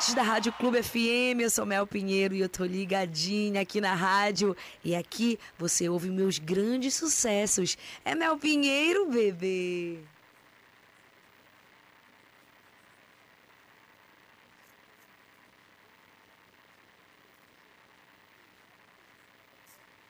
ouvintes da Rádio Clube FM, eu sou Mel Pinheiro e eu tô ligadinha aqui na rádio. E aqui você ouve meus grandes sucessos. É Mel Pinheiro, bebê!